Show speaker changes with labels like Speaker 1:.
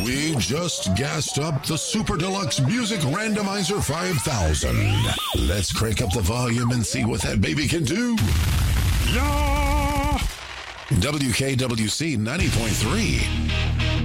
Speaker 1: We just gassed up the Super Deluxe Music Randomizer 5000. Let's crank up the volume and see what that baby can do. Yeah! WKWC 90.3.